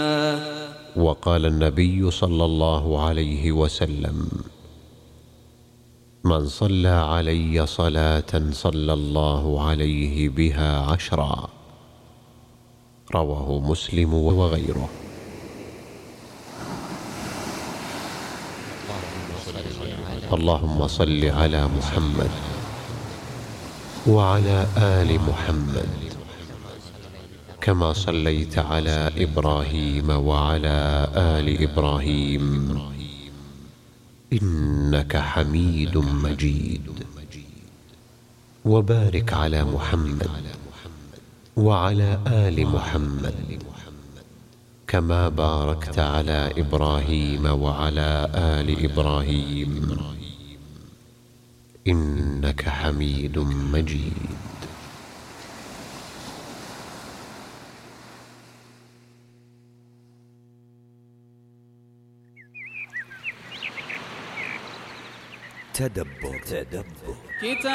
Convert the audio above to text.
وقال النبي صلى الله عليه وسلم: من صلى علي صلاة صلى الله عليه بها 10. رواه مسلم وغيره. اللهم صل على محمد وعلى آل محمد كما صليت على إبراهيم وعلى آل إبراهيم إنك حميد مجيد. وبارك على محمد وعلى آل محمد كما باركت على إبراهيم وعلى آل إبراهيم إنك حميد مجيد. تدبر